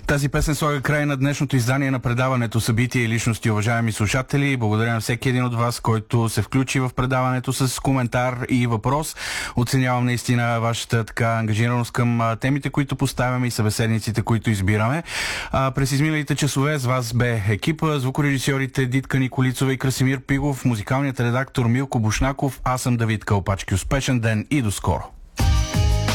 Тази песен слага край на днешното издание на предаването Събития и личности, уважаеми слушатели. Благодаря на всеки един от вас, който се включи в предаването с коментар и въпрос. Оценявам наистина вашата така ангажираност към темите, които поставяме и събеседниците, които избираме. През изминалите часове с вас бе екипа, звукорежисьорите Дитка Николицова и Красимир Пигов, музикалният редактор Милко Бушнаков. Аз съм Давид Кълпачки. Успешен ден и до скоро!